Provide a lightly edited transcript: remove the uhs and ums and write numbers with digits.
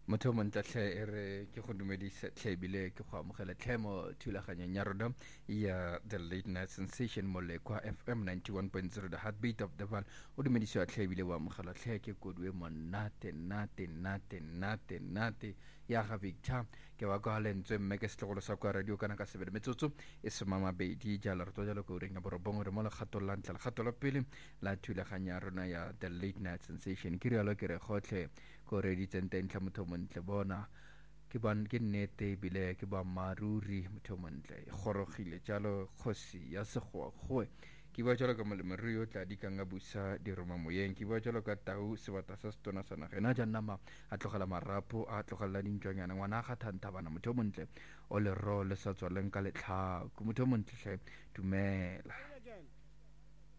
motho mo ntlatlhe e re ke go dumedisa tlhebile ke go amogela tlhemo thulaganyong ya rona ya the late night sensation mo lekwa FM 91.0 the heartbeat of the val o dumedisiwa tlhebile wa amogela tlhe ke kodwe monate nate ya ga Victor ke wa kwa lentswe mme ke setlogolo sa kwa radio kana ka 7 metsotso e somamabedi jalo re tlo jalo go renga borobong re mo le gatolola ntla le gatolo pele la thulaganya rona ya the late night sensation ke rialo ke re gotlhe go reditseng teng tlha motho montle bona ke nnete bile ke ba maruri motho montle e gorogile jalo kgosi ya segwagwe ke bua jalo ka molemirui o tla dikang a busa diroma moyeng ke bua jalo ka tau sebata sa setona sa naga ena ja nama a tlogela marapo a tlogelela dintšwanyana ngwana a kgathantabana motho montle o le ro le sa tswaleng ka letlhako motho montle dumela